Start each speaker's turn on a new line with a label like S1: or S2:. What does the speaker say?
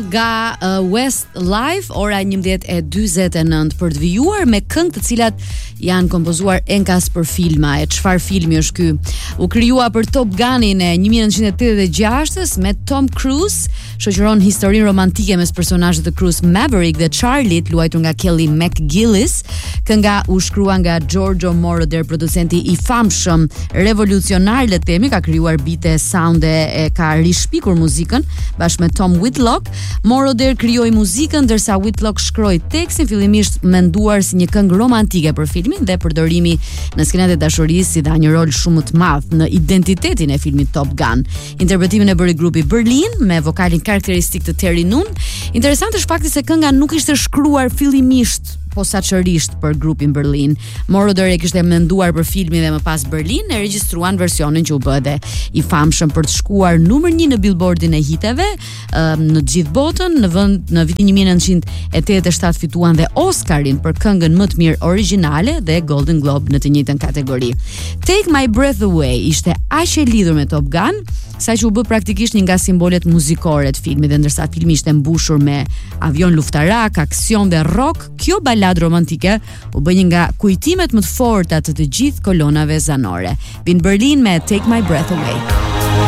S1: nga Westlife, ora 11:49 për të vijuar me këngë të cilat janë kompozuar enkas për filma. E çfarë filmi është ky? U krijua për Top Gunin e 1986-s me Tom Cruise, shoqëron historinë romantike mes personazhit të Cruise, Maverick dhe Charlie, luajtur nga Kelly McGillis. Kënga u shkrua nga Giorgio Moroder, producenti i famshëm revolucionar, le të themi, ka krijuar bite, sounde, e ka rishpikur muzikën bashkë me Tom Whitlock. Moroder krijoi muzikën ndërsa Whitlock shkroi tekstin, fillimisht menduar si një këngë romantike për filmin dhe përdorimi në skenat e dashurisë si dha një rol shumë të madh në identitetin e filmit Top Gun. Interpretimin e bëri grupi Berlin me vokalin karakteristik të Terry Nunn. Interesant është fakti se kënga nuk ishte shkruar fillimisht posaçërisht për grupin Berlin. Moroder e kishte menduar për filmin dhe më pas Berlin e regjistruan versionin që u bë dhe i famshëm për të shkuar numër 1 në Billboardin e hiteve në gjithë botën. Në vitin 1987 fituan dhe Oscarin për këngën më të mirë origjinale dhe Golden Globe në të njëjtën kategori. Take My Breath Away ishte aq e lidhur me Top Gun sa që u bë praktikisht një nga simbolet muzikore të filmit, dhe ndërsa filmi ishte mbushur me avion luftarak, aksion dhe rock, kjo balad romantike u bë një nga kujtimet më të forta të gjithë kolonave zanore. Vin Berlin me Take My Breath Away.